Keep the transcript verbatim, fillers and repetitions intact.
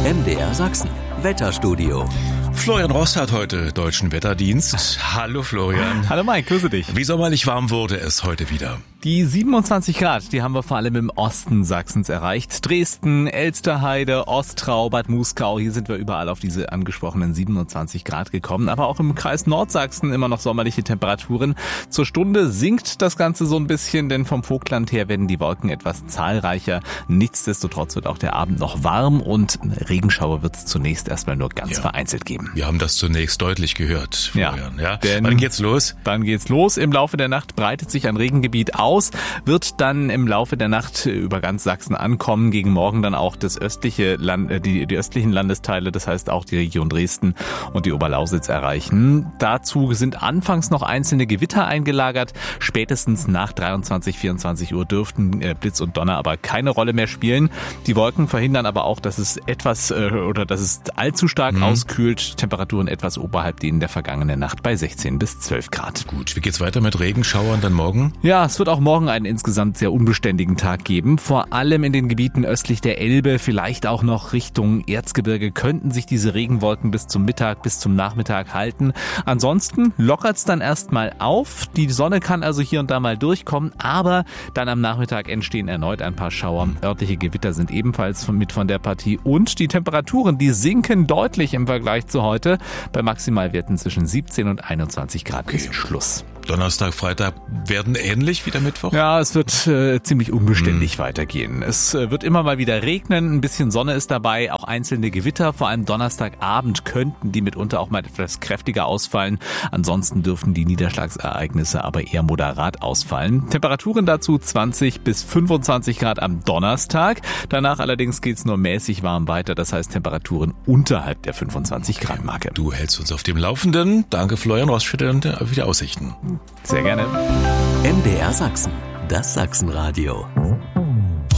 M D R Sachsen, Wetterstudio. Florian Rost hat heute deutschen Wetterdienst. Hallo Florian. Hallo Mike, grüße dich. Wie sommerlich warm wurde es heute wieder? Die siebenundzwanzig Grad, die haben wir vor allem im Osten Sachsens erreicht. Dresden, Elsterheide, Ostrau, Bad Muskau, hier sind wir überall auf diese angesprochenen siebenundzwanzig Grad gekommen. Aber auch im Kreis Nordsachsen immer noch sommerliche Temperaturen. Zur Stunde sinkt das Ganze so ein bisschen, denn vom Vogtland her werden die Wolken etwas zahlreicher. Nichtsdestotrotz wird auch der Abend noch warm und Regenschauer wird es zunächst erstmal nur ganz ja. vereinzelt geben. Wir haben das zunächst deutlich gehört, Florian. Ja, ja. Denn Wann geht's los? Dann geht's los. Im Laufe der Nacht breitet sich ein Regengebiet aus, wird dann im Laufe der Nacht über ganz Sachsen ankommen. Gegen Morgen dann auch das östliche Land, die, die östlichen Landesteile, das heißt auch die Region Dresden und die Oberlausitz erreichen. Dazu sind anfangs noch einzelne Gewitter eingelagert. Spätestens nach dreiundzwanzig, vierundzwanzig Uhr dürften äh, Blitz und Donner aber keine Rolle mehr spielen. Die Wolken verhindern aber auch, dass es etwas äh, oder dass es allzu stark mhm. auskühlt. Temperaturen etwas oberhalb denen der vergangenen Nacht bei sechzehn bis zwölf Grad. Gut, wie geht's weiter mit Regenschauern dann morgen? Ja, es wird auch morgen einen insgesamt sehr unbeständigen Tag geben. Vor allem in den Gebieten östlich der Elbe, vielleicht auch noch Richtung Erzgebirge könnten sich diese Regenwolken bis zum Mittag, bis zum Nachmittag halten. Ansonsten lockert's dann erstmal auf. Die Sonne kann also hier und da mal durchkommen, aber dann am Nachmittag entstehen erneut ein paar Schauer. Örtliche Gewitter sind ebenfalls von, mit von der Partie und die Temperaturen, die sinken deutlich im Vergleich zu heute. Bei Maximalwerten zwischen siebzehn und einundzwanzig Grad okay. ist Schluss. Donnerstag, Freitag werden ähnlich wie der Mittwoch? Ja, es wird äh, ziemlich unbeständig hm. weitergehen. Es äh, wird immer mal wieder regnen, ein bisschen Sonne ist dabei, auch einzelne Gewitter. Vor allem Donnerstagabend könnten die mitunter auch mal etwas kräftiger ausfallen. Ansonsten dürften die Niederschlagsereignisse aber eher moderat ausfallen. Temperaturen dazu zwanzig bis fünfundzwanzig Grad am Donnerstag. Danach allerdings geht's nur mäßig warm weiter, das heißt Temperaturen unterhalb der fünfundzwanzig Grad Marke. Du hältst uns auf dem Laufenden. Danke Florian Rost für die Aussichten. Sehr gerne. M D R Sachsen, das Sachsenradio.